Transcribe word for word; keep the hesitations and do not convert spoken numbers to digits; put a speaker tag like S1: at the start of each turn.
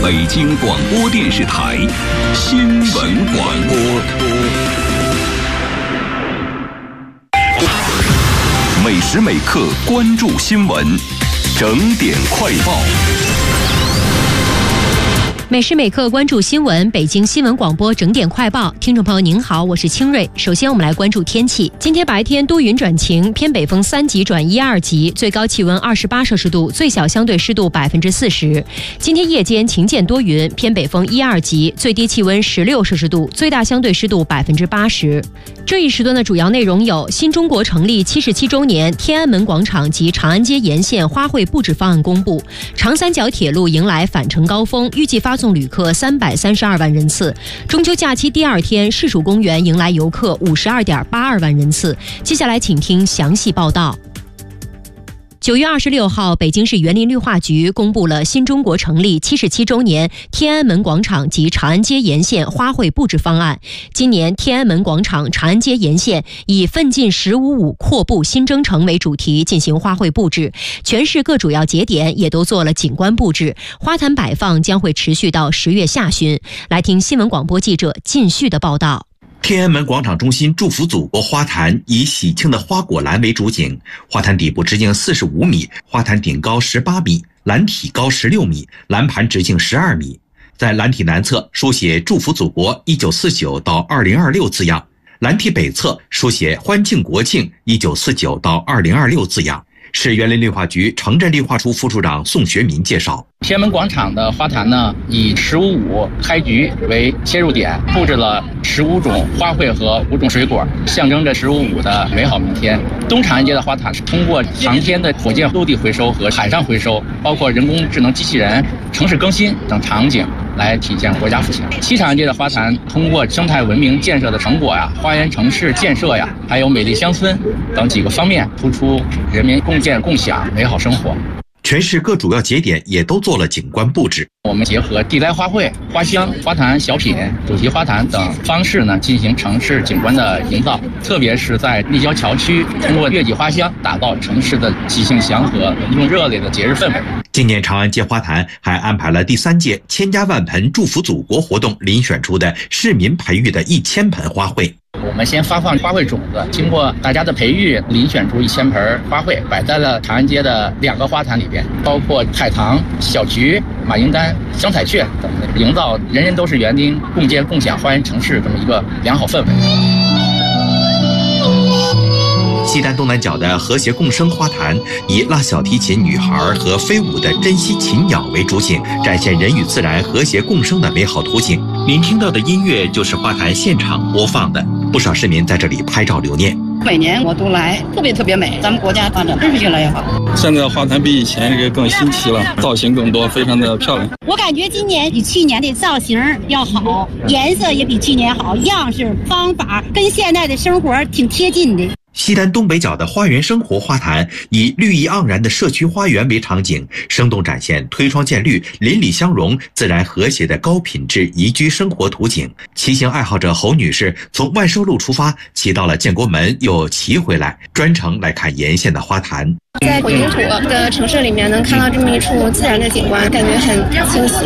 S1: 北京广播电视台新闻广播。每时每刻关注新闻，整点快报。
S2: 每时每刻关注新闻，北京新闻广播整点快报。听众朋友您好，我是清瑞。首先我们来关注天气。今天白天多云转晴，偏北风三级转一二级，最高气温二十八摄氏度，最小相对湿度百分之四十。今天夜间晴间多云，偏北风一二级，最低气温十六摄氏度，最大相对湿度百分之八十。这一时段的主要内容有：新中国成立七十七周年，天安门广场及长安街沿线花卉布置方案公布；长三角铁路迎来返程高峰，预计发送旅客三百三十二万人次。中秋假期第二天，市属公园迎来游客五十二点八二万人次。接下来请听详细报道。九月二十六号，北京市园林绿化局公布了新中国成立七十七周年天安门广场及长安街沿线花卉布置方案。今年天安门广场、长安街沿线以奋进十五五阔步新征程为主题进行花卉布置，全市各主要节点也都做了景观布置，花坛摆放将会持续到十月下旬。来听新闻广播记者靳旭的报道。
S3: 天安门广场中心祝福祖国花坛以喜庆的花果篮为主景，花坛底部直径四十五米，花坛顶高十八米，篮体高十六米，篮盘直径十二米。在篮体南侧书写祝福祖国一九四九到二零二六字样，篮体北侧书写欢庆国庆一九四九到二零二六字样。市园林绿化局城镇绿化处副处长宋学民介绍，
S4: 天安门广场的花坛呢，以十五五开局为切入点，布置了十五种花卉和五种水果，象征着十五五的美好明天。东长安街的花坛是通过航天的火箭陆地回收和海上回收，包括人工智能机器人、城市更新等场景来体现国家富强。西长安街的花坛通过生态文明建设的成果呀、花园城市建设呀，还有美丽乡村等几个方面，突出人民共建共享美好生活。
S3: 全市各主要节点也都做了景观布置。
S4: 我们结合地栽花卉、花香、花坛小品、主题花坛等方式呢，进行城市景观的营造。特别是在立交桥区，通过月季花香，打造城市的喜庆祥和、浓重热烈的节日氛围。
S3: 今年长安街花坛还安排了第三届千家万盆祝福祖国活动，遴选出的市民培育的一千盆花卉。
S4: 我们先发放花卉种子，经过大家的培育，遴选出一千盆花卉，摆在了长安街的两个花坛里边，包括海棠、小菊、马缨丹、香彩雀等，营造人人都是园丁、共建共享花园城市这么一个良好氛围。
S3: 西单东南角的和谐共生花坛以拉小提琴女孩和飞舞的珍稀禽鸟为主景，展现人与自然和谐共生的美好图景。您听到的音乐就是花坛现场播放的，不少市民在这里拍照留念。
S5: 每年我都来，特别特别美，咱们国家发展真是越来越好。
S6: 现在花坛比以前这个更新奇了，造型更多，非常的漂亮。
S7: 我感觉今年比去年的造型要好，颜色也比去年好，样式方法跟现在的生活挺贴近的。
S3: 西单东北角的花园生活花坛以绿意盎然的社区花园为场景，生动展现推窗见绿、邻里相融、自然和谐的高品质宜居生活图景。骑行爱好者侯女士从万寿路出发，骑到了建国门，又骑回来，专程来看沿线的花坛。
S8: 在混凝土的城市里面能看到这么一处自然的景观，感觉很清晰。